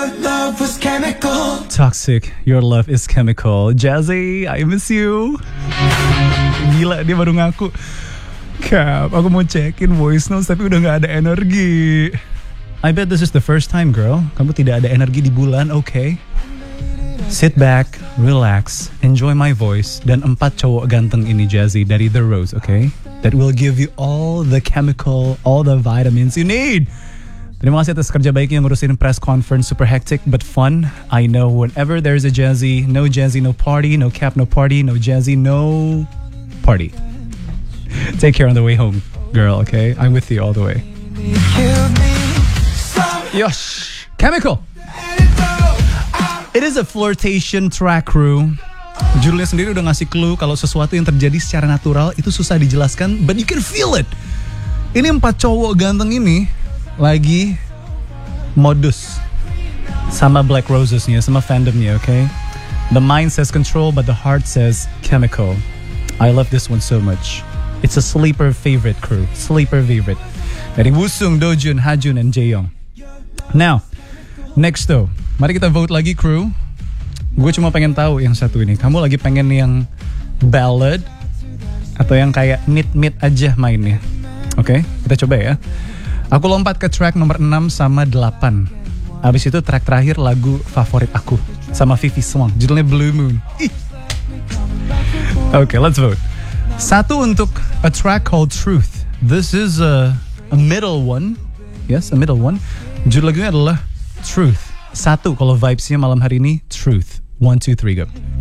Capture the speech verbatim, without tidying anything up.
Toxic, your love is chemical. Jazzy, I miss you. Gila, dia baru ngaku, Cap, aku mau cekin voice notes tapi udah gak ada energi. I bet this is the first time, girl. Kamu tidak ada energi di bulan, okay? Sit back, relax, enjoy my voice, dan empat cowok ganteng ini, Jazzy, dari The Rose, okay? That will give you all the chemical, all the vitamins you need. Terima kasih atas kerja baiknya ngurusin press conference, super hectic but fun. I know whenever there's a Jazzy, no Jazzy, no party, no Cap, no party, no Jazzy, no party. Take care on the way home, girl, okay? I'm with you all the way. Yosh! Chemical! It is a flirtation track, crew. Judulnya sendiri udah ngasih clue kalau sesuatu yang terjadi secara natural itu susah dijelaskan, but you can feel it. Ini empat cowok ganteng ini lagi modus sama Black Roses-nya, sama fandomnya, okay? The mind says control, but the heart says chemical. I love this one so much. It's a sleeper favorite, crew. Sleeper favorite. Dari Wusung, Dojun, Hajun, and Jaeyoung. Now, next though. Mari kita vote lagi, crew. Gue cuma pengen tahu yang satu ini. Kamu lagi pengen yang ballad atau yang kayak mid-mid aja mainnya? Oke, okay, kita coba ya. Aku lompat ke track nomor enam sama delapan. Abis itu track terakhir lagu favorit aku sama Vivi Song, judulnya Blue Moon. Oke, okay, let's vote. Satu untuk a track called Truth. This is a, a middle one. Yes, a middle one. Judul lagunya adalah Truth. Satu kalau vibes-nya malam hari ini, Truth. One, two, three, go.